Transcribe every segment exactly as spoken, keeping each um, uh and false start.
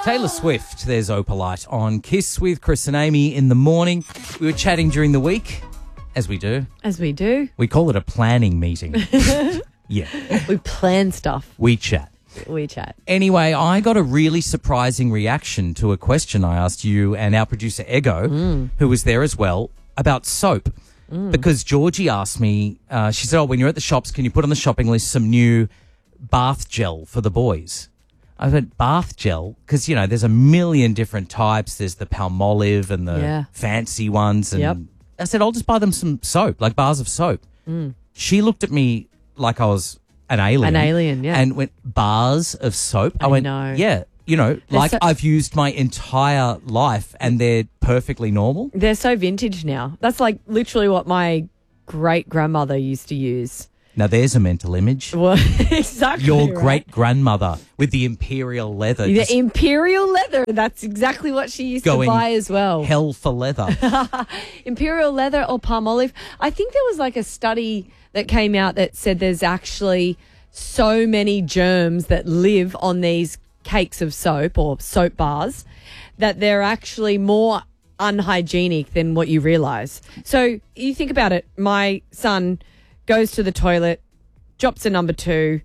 Taylor Swift, there's Opalite on Kiss with Chris and Amy in the morning. We were chatting during the week, as we do. As we do. We call it a planning meeting. Yeah. We plan stuff. We chat. We chat. Anyway, I got a really surprising reaction to a question I asked you and our producer Ego, mm. who was there as well, about soap. Mm. Because Georgie asked me, uh, she said, oh, when you're at the shops, can you put on the shopping list some new bath gel for the boys? I went, bath gel? Because, you know, there's a million different types. There's the Palmolive and the yeah. fancy ones. And yep. I said, I'll just buy them some soap, like bars of soap. Mm. She looked at me like I was an alien. An alien, yeah. And went, bars of soap? I, I went, know. yeah. You know, they're like so- I've used my entire life and they're perfectly normal. They're so vintage now. That's like literally what my great-grandmother used to use. Now, there's a mental image. Well, exactly. Your right. great-grandmother with the imperial leather. The imperial leather. That's exactly what she used to buy as well. Hell for leather. Imperial leather or Palmolive. I think there was like a study that came out that said there's actually so many germs that live on these cakes of soap or soap bars that they're actually more unhygienic than what you realise. So you think about it. My son goes to the toilet, drops a number two,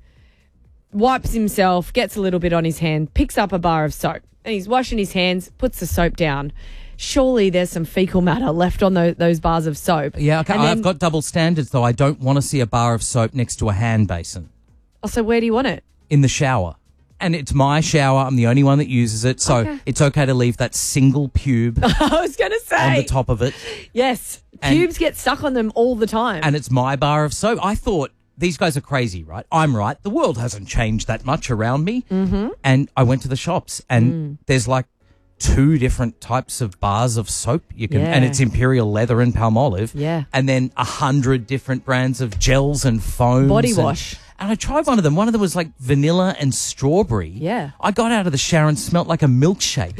wipes himself, gets a little bit on his hand, picks up a bar of soap, and he's washing his hands, puts the soap down. Surely there's some fecal matter left on those, those bars of soap. Yeah, okay. I've got double standards, though. I don't want to see a bar of soap next to a hand basin. Oh, so where do you want it? In the shower. And it's my shower. I'm the only one that uses it. So okay. It's okay to leave that single pube I was going to say. on the top of it. Yes. And, pubes get stuck on them all the time. And it's my bar of soap. I thought, these guys are crazy, right? I'm right. The world hasn't changed that much around me. Mm-hmm. And I went to the shops and mm. there's like two different types of bars of soap you can, yeah. and it's Imperial Leather and Palmolive. Yeah. And then a hundred different brands of gels and foams. Body wash. And, And I tried one of them. One of them was like vanilla and strawberry. Yeah. I got out of the shower and smelt like a milkshake.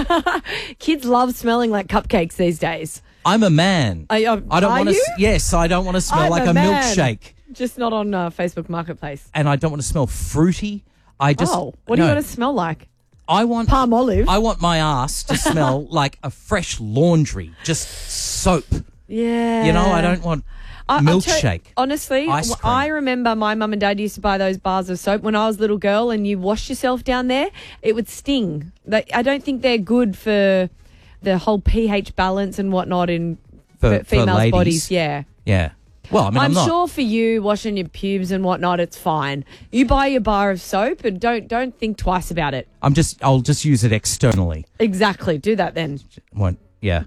Kids love smelling like cupcakes these days. I'm a man. Are, are, I don't are want you? to. Yes, I don't want to smell I'm like a, a man. milkshake. Just not on uh, Facebook Marketplace. And I don't want to smell fruity. I just. Oh, what no. do you want to smell like? I want Palmolive. I want my ass to smell like a fresh laundry, just soap. Yeah. You know, I don't want. I, milkshake. You, honestly, I remember my mum and dad used to buy those bars of soap when I was a little girl, and you washed yourself down there, it would sting. They, I don't think they're good for the whole pH balance and whatnot in for, for females' for bodies. Yeah. Yeah. Well, I mean, I'm, I'm not. sure for you washing your pubes and whatnot, it's fine. You buy your bar of soap and don't don't think twice about it. I'm just. I'll just use it externally. Exactly. Do that then. Won't. Yeah.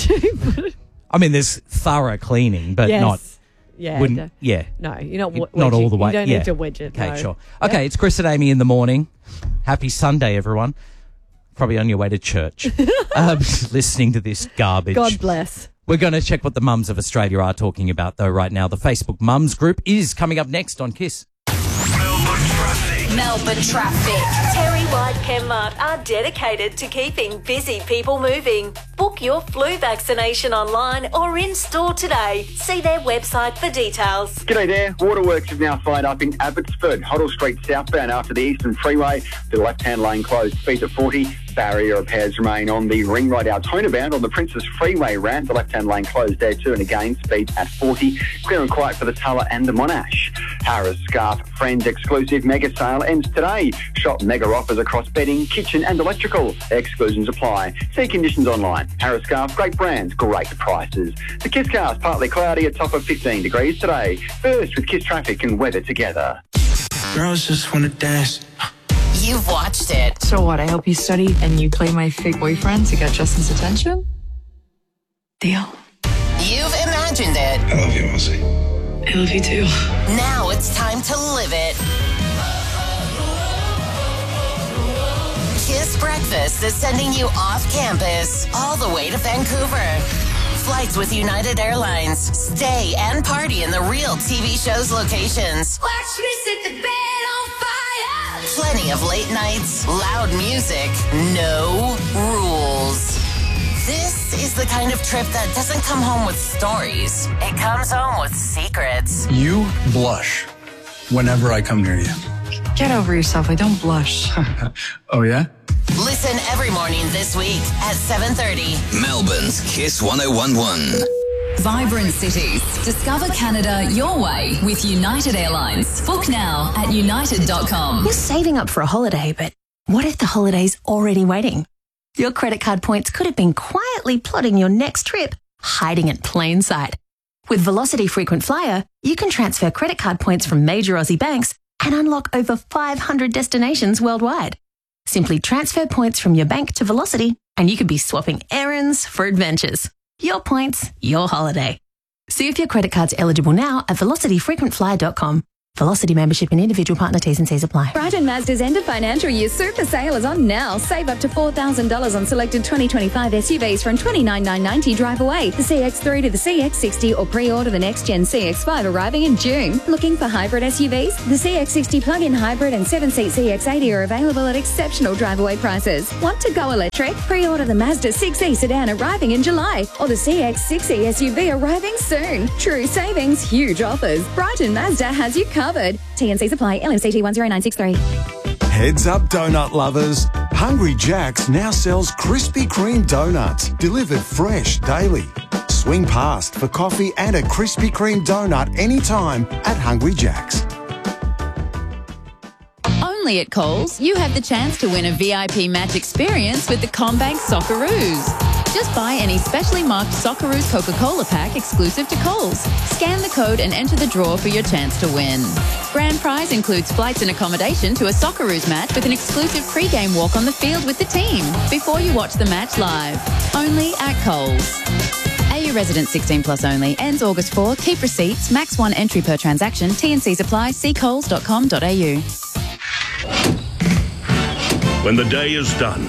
I mean, there's thorough cleaning, but yes. not. Yeah. Wouldn't, yeah. No, you're not. W- not all the way. You don't yeah. need to wedge it. Okay, no. sure. Okay, yep. It's Chris and Amy in the morning. Happy Sunday, everyone. Probably on your way to church, um, listening to this garbage. God bless. We're going to check what the mums of Australia are talking about, though, right now. The Facebook Mums group is coming up next on Kiss. Melbourne Traffic. Melbourne Traffic. Terry White Chemmart are dedicated to keeping busy people moving. Book your flu vaccination online or in store today. See their website for details. G'day there. Waterworks is now fired up in Abbotsford. Hoddle Street southbound after the Eastern Freeway. The left-hand lane closed. Speeds at forty. Barrier repairs remain on the Ring Road Altona bound on the Princess Freeway ramp. The left-hand lane closed there too, and again speeds at forty. Clear and quiet for the Tulla and the Monash. Harris Scarf Friends exclusive mega sale ends today. Shop mega offers across bedding, kitchen and electrical. Exclusions apply. See conditions online. Harris Scarf, great brands, great prices. The Kiss Cast partly cloudy, a top of fifteen degrees today. First with Kiss traffic and weather together. Girls just want to dance. You've watched it. So what? I help you study and you play my fake boyfriend to get Justin's attention? Deal. You've imagined it. I love you, Ozzy. I love you too. Now it's time to live it. Kiss Breakfast is sending you off campus all the way to Vancouver. Flights with United Airlines. Stay and party in the real T V show's locations. Watch me set the bed on fire. Plenty of late nights, loud music, no rules. This is the kind of trip that doesn't come home with stories. It comes home with secrets. You blush whenever I come near you. Get over yourself. I don't blush. Oh, yeah? Listen every morning this week at seven thirty. Melbourne's Kiss one oh one point one. Vibrant cities. Discover Canada your way with United Airlines. Book now at united dot com. You're saving up for a holiday, but what if the holiday's already waiting? Your credit card points could have been quietly plotting your next trip, hiding in plain sight. With Velocity Frequent Flyer, you can transfer credit card points from major Aussie banks and unlock over five hundred destinations worldwide. Simply transfer points from your bank to Velocity and you could be swapping errands for adventures. Your points, your holiday. See if your credit card's eligible now at velocity frequent flyer dot com. Velocity membership and individual partner T's and C's apply. Brighton Mazda's end of financial year super sale is on now. Save up to four thousand dollars on selected twenty twenty-five S U Vs from twenty-nine thousand nine hundred ninety dollars drive away. The C X three to the C X sixty or pre-order the next gen C X five arriving in June. Looking for hybrid S U Vs? The C X sixty plug-in hybrid and seven-seat C X eighty are available at exceptional drive away prices. Want to go electric? Pre-order the Mazda six E sedan arriving in July or the C X six E S U V arriving soon. True savings, huge offers. Brighton Mazda has you covered. T N Cs apply. L M C T one zero nine six three. Heads up, donut lovers. Hungry Jack's now sells Krispy Kreme donuts, delivered fresh daily. Swing past for coffee and a Krispy Kreme donut anytime at Hungry Jack's. Only at Coles, you have the chance to win a V I P match experience with the CommBank Socceroos. Just buy any specially marked Socceroos Coca-Cola pack exclusive to Coles. Scan the code and enter the draw for your chance to win. Grand prize includes flights and accommodation to a Socceroos match with an exclusive pre-game walk on the field with the team before you watch the match live. Only at Coles. A U resident sixteen plus only. Ends August fourth. Keep receipts. Max one entry per transaction. T N Cs apply. See coles dot com dot a u. When the day is done,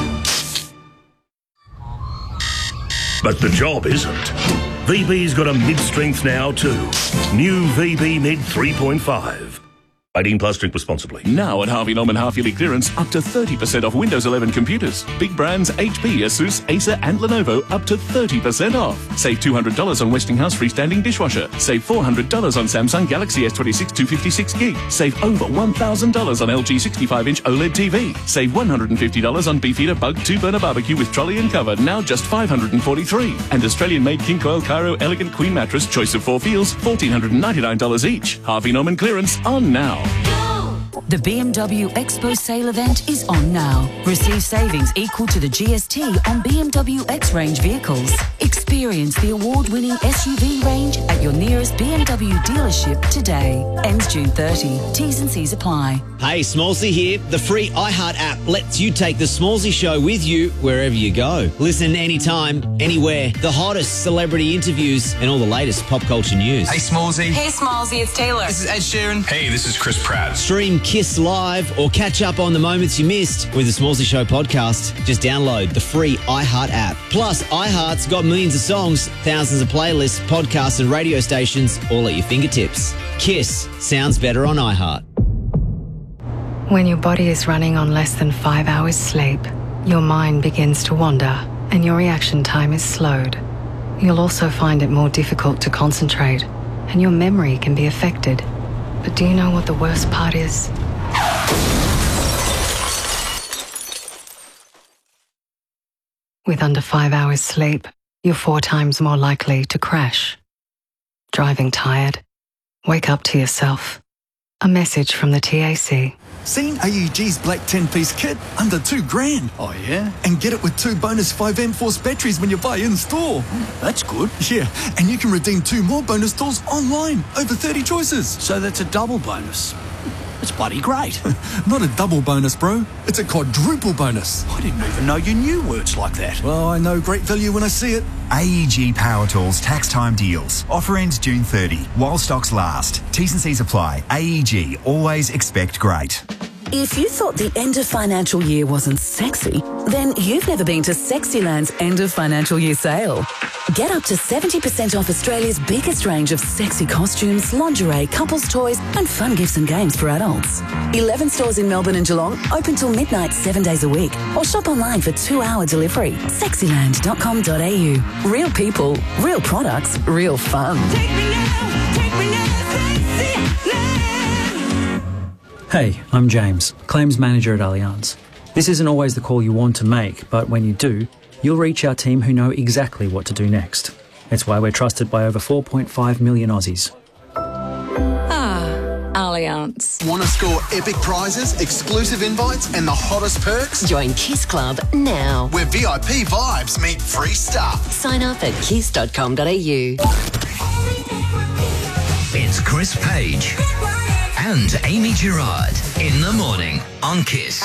but the job isn't. V B's got a mid-strength now too. New V B Mid three point five. eighteen plus, drink responsibly. Now at Harvey Norman half-yearly clearance, up to thirty percent off Windows eleven computers. Big brands H P, Asus, Acer and Lenovo up to thirty percent off. Save two hundred dollars on Westinghouse freestanding dishwasher. Save four hundred dollars on Samsung Galaxy S twenty-six two fifty-six gig. Save over one thousand dollars on L G sixty-five inch OLED T V. Save one hundred fifty dollars on Beefeater Bug two burner barbecue with trolley and cover, now just five hundred forty-three dollars. And Australian-made King Coil Cairo Elegant Queen Mattress, choice of four feels, one thousand four hundred ninety-nine dollars each. Harvey Norman clearance on now. The B M W Expo sale event is on now. Receive savings equal to the G S T on B M W X-Range vehicles. Experience the award-winning S U V range at your nearest B M W dealership today. Ends June thirtieth. T's and C's apply. Hey, Smallsy here. The free iHeart app lets you take the Smallsy Show with you wherever you go. Listen anytime, anywhere. The hottest celebrity interviews and all the latest pop culture news. Hey, Smallsy. Hey, Smallsy, it's Taylor. This is Ed Sheeran. Hey, this is Chris Pratt. Stream Kiss Live or catch up on the moments you missed with the Smallsy Show podcast. Just download the free iHeart app. Plus, iHeart's got millions of songs, thousands of playlists, podcasts and radio stations all at your fingertips. Kiss sounds better on iHeart. When your body is running on less than five hours sleep, your mind begins to wander and your reaction time is slowed. You'll also find it more difficult to concentrate and your memory can be affected. But do you know what the worst part is? With under five hours sleep, you're four times more likely to crash. Driving tired? Wake up to yourself. A message from the T A C. Seen A E G's black ten-piece kit? Under two grand. Oh, yeah? And get it with two bonus five amp force batteries when you buy in-store. That's good. Yeah, and you can redeem two more bonus tools online. Over thirty choices. So that's a double bonus. It's bloody great. Not a double bonus, bro. It's a quadruple bonus. I didn't even know you knew words like that. Well, I know great value when I see it. A E G Power Tools tax time deals. Offer ends June thirtieth while stocks last. T's and C's apply. A E G, always expect great. If you thought the end of financial year wasn't sexy, then you've never been to Sexyland's end of financial year sale. Get up to seventy percent off Australia's biggest range of sexy costumes, lingerie, couples toys and fun gifts and games for adults. eleven stores in Melbourne and Geelong, open till midnight seven days a week. Or shop online for two-hour delivery. sexyland dot com dot a u. Real people, real products, real fun. Take me now, take me now, Hey, I'm James, Claims Manager at Allianz. This isn't always the call you want to make, but when you do, you'll reach our team who know exactly what to do next. It's why we're trusted by over four point five million Aussies. Allianz. Want to score epic prizes, exclusive invites, and the hottest perks? Join Kiss Club now. Where V I P vibes meet free stuff. Sign up at kiss dot com dot a u. It's Chris Page and Amy Gerard in the morning on Kiss.